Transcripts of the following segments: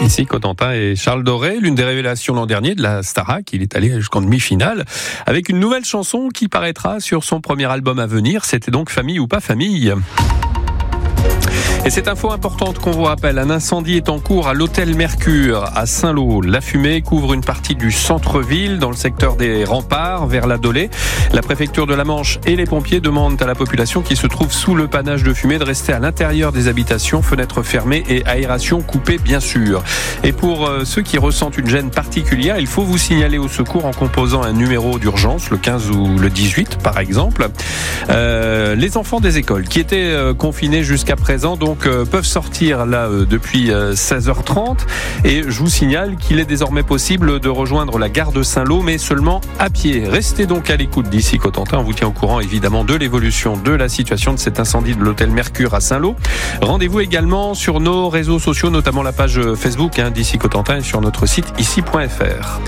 Ici Cotentin et Charles Doré, l'une des révélations l'an dernier de la Starac. Il est allé jusqu'en demi-finale avec une nouvelle chanson qui paraîtra sur son premier album à venir. C'était donc Famille ou pas famille. Et cette info importante qu'on vous rappelle, un incendie est en cours à l'hôtel Mercure à Saint-Lô. La fumée couvre une partie du centre-ville dans le secteur des Remparts vers la Dolée. La préfecture de la Manche et les pompiers demandent à la population qui se trouve sous le panache de fumée de rester à l'intérieur des habitations, fenêtres fermées et aération coupée bien sûr. Et pour ceux qui ressentent une gêne particulière, il faut vous signaler au secours en composant un numéro d'urgence, le 15 ou le 18 par exemple. Les enfants des écoles qui étaient confinés jusqu'à présent peuvent sortir là depuis 16h30 et je vous signale qu'il est désormais possible de rejoindre la gare de Saint-Lô mais seulement à pied. Restez donc à l'écoute d'ici Cotentin, on vous tient au courant évidemment de l'évolution de la situation de cet incendie de l'hôtel Mercure à Saint-Lô. Rendez-vous également sur nos réseaux sociaux, notamment la page Facebook d'ici Cotentin et sur notre site ici.fr.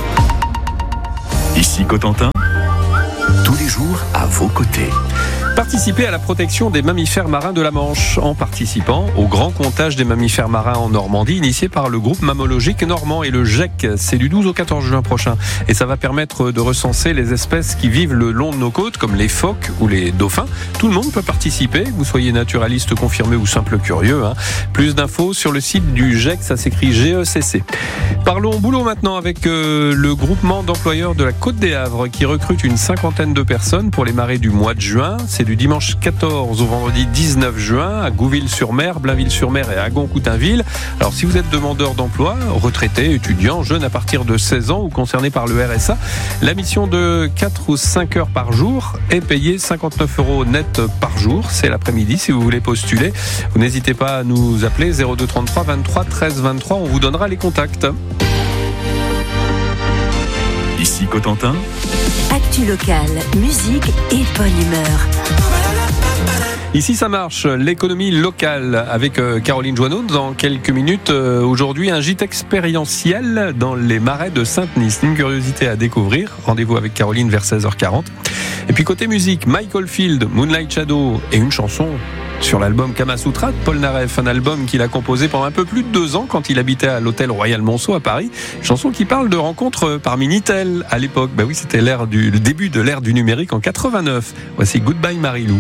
Ici Cotentin, tous les jours à vos côtés. Participez à la protection des mammifères marins de la Manche en participant au grand comptage des mammifères marins en Normandie initié par le groupe mammalogique normand et le GEC. C'est du 12 au 14 juin prochain et ça va permettre de recenser les espèces qui vivent le long de nos côtes comme les phoques ou les dauphins. Tout le monde peut participer, que vous soyez naturaliste confirmé ou simple curieux. Plus d'infos sur le site du GEC, ça s'écrit GECC. Parlons boulot maintenant avec le groupement d'employeurs de la Côte des Havres qui recrute une cinquantaine de personnes pour les marées du mois de juin. C'est du dimanche 14 au vendredi 19 juin à Gouville-sur-Mer, Blainville-sur-Mer et Agon-Coutainville. Alors si vous êtes demandeur d'emploi, retraité, étudiant, jeune à partir de 16 ans ou concerné par le RSA, la mission de 4 ou 5 heures par jour est payée 59 € net par jour. C'est l'après-midi si vous voulez postuler. Vous n'hésitez pas à nous appeler 02 33 23 13 23, on vous donnera les contacts. Ici Cotentin. Actu locale, musique et bonne humeur. Ici ça marche, l'économie locale avec Caroline Joanneau dans quelques minutes. Aujourd'hui un gîte expérientiel dans les marais de Sainte-Nice. Une curiosité à découvrir. Rendez-vous avec Caroline vers 16h40. Et puis côté musique, Michael Field, Moonlight Shadow et une chanson sur l'album Kamasutra de Paul Naref, un album qu'il a composé pendant un peu plus de 2 ans quand il habitait à l'hôtel Royal Monceau à Paris. Une chanson qui parle de rencontres par Minitel à l'époque. Oui, c'était le début de l'ère du numérique en 89. Voici Goodbye Marilou.